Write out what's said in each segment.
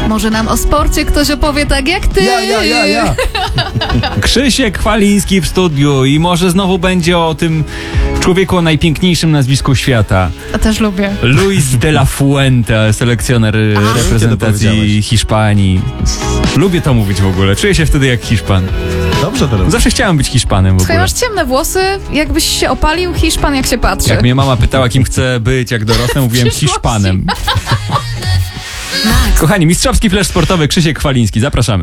Może nam o sporcie ktoś opowie tak jak ty. Ja. Krzysiek Chwaliński w studiu i może znowu będzie o tym człowieku o najpiękniejszym nazwisku świata. A też lubię. Luis de la Fuente, selekcjoner reprezentacji Hiszpanii. Lubię to mówić w ogóle. Czuję się wtedy jak Hiszpan. Dobrze to robisz. Zawsze chciałem być Hiszpanem w Słuchaj, ogóle. masz ciemne włosy, jakbyś się opalił, Hiszpan jak się patrzy. Jak mnie mama pytała, kim chcę być, jak dorosnę, mówiłem Przyszłości. Hiszpanem. Kochani, mistrzowski flash sportowy Krzysiek Chwaliński. Zapraszamy.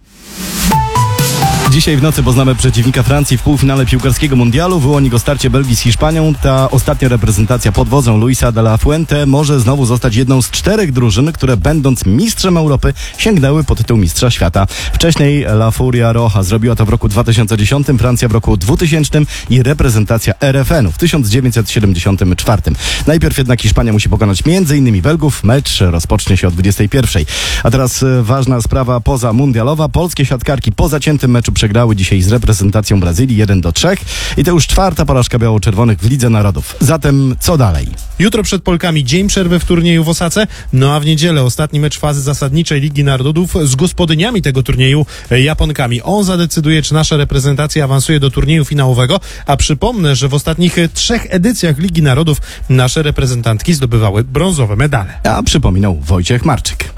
Dzisiaj w nocy poznamy przeciwnika Francji w półfinale piłkarskiego mundialu. Wyłoni go starcie Belgii z Hiszpanią. Ta ostatnia reprezentacja pod wodzą Luisa de la Fuente może znowu zostać jedną z 4 drużyn, które będąc mistrzem Europy sięgnęły po tytuł mistrza świata. Wcześniej La Furia Roja zrobiła to w roku 2010, Francja w roku 2000 i reprezentacja RFN-u w 1974. Najpierw jednak Hiszpania musi pokonać m.in. Belgów. Mecz rozpocznie się o 21. A teraz ważna sprawa pozamundialowa. Polskie siatkarki po zaciętym meczu przegrały dzisiaj z reprezentacją Brazylii 1-3 i to już 4. porażka biało-czerwonych w Lidze Narodów. Zatem co dalej? Jutro przed Polkami dzień przerwy w turnieju w Osace, no a w niedzielę ostatni mecz fazy zasadniczej Ligi Narodów z gospodyniami tego turnieju, Japonkami. On zadecyduje, czy nasza reprezentacja awansuje do turnieju finałowego, a przypomnę, że w ostatnich 3 edycjach Ligi Narodów nasze reprezentantki zdobywały brązowe medale. A przypominał Wojciech Marczyk.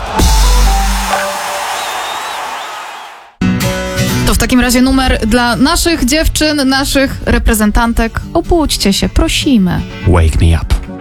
To w takim razie numer dla naszych dziewczyn, naszych reprezentantek. Obudźcie się, prosimy. Wake me up.